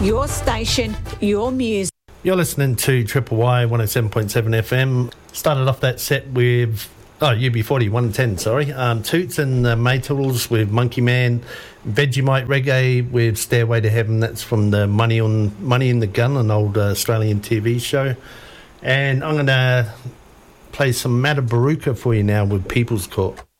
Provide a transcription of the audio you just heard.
Your station, your music. You're listening to Triple Y 107.7 FM. Started off that set with UB40 110, sorry. Toots and the Maytals with Monkey Man. Vegemite Reggae with Stairway to Heaven. That's from the Money in the Gun, an old Australian TV show. And I'm going to play some Matabaruka for you now with People's Court.